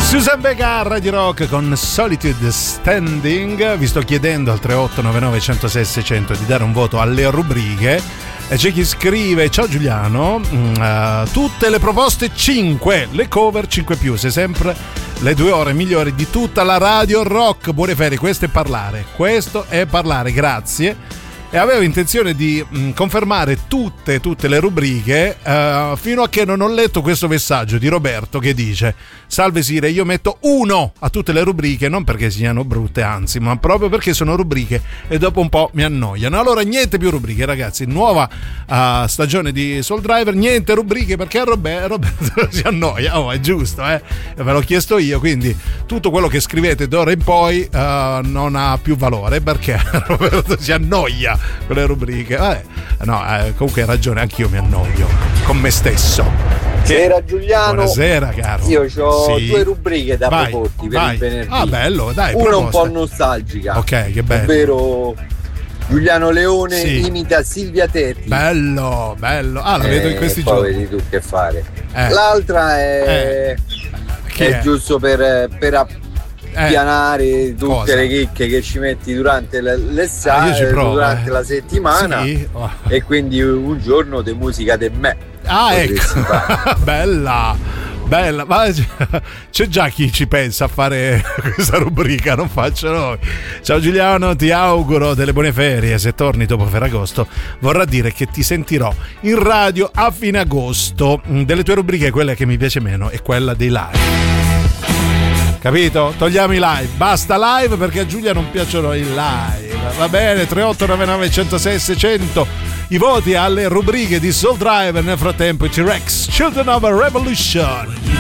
Susan Vega, Radio Rock con Solitude Standing. Vi sto chiedendo al 3899 106 600 di dare un voto alle rubriche. E c'è chi scrive: ciao Giuliano, tutte le proposte 5, le cover 5+, sei sempre le 2 ore migliori di tutta la Radio Rock. Buone ferie, questo è parlare, grazie. E avevo intenzione di confermare tutte le rubriche fino a che non ho letto questo messaggio di Roberto che dice: salve Sire, io metto 1 a tutte le rubriche, non perché siano brutte, anzi, ma proprio perché sono rubriche e dopo un po' mi annoiano. Allora niente più rubriche, ragazzi, nuova stagione di Soul Driver, niente rubriche perché Roberto si annoia. È giusto, ve l'ho chiesto io, quindi tutto quello che scrivete d'ora in poi non ha più valore perché Roberto si annoia con le rubriche. Comunque hai ragione, anch'io mi annoio con me stesso. Buonasera Giuliano. Buonasera caro. Io ho 2 rubriche da proporti per il venerdì. Bello, dai. Una un po' nostalgica. Ok, che bello. Ovvero Giuliano Leone imita Silvia Tetti. Bello. La vedo in questi giorni. Poi vedi tu che fare. L'altra è giusto per pianare tutte le chicche che ci metti durante l'estate, durante la settimana, e quindi un giorno di musica di me. Ecco. Bella, ma c'è già chi ci pensa a fare questa rubrica, non faccio noi. Ciao Giuliano, ti auguro delle buone ferie. Se torni dopo Ferragosto vorrà dire che ti sentirò in radio a fine agosto. Delle tue rubriche quella che mi piace meno è quella dei live. Capito? Togliamo i live, basta live perché a Giulia non piacciono i live. Va bene, 3899 106 600 i voti alle rubriche di Soul Driver. Nel frattempo T-Rex, Children of a Revolution.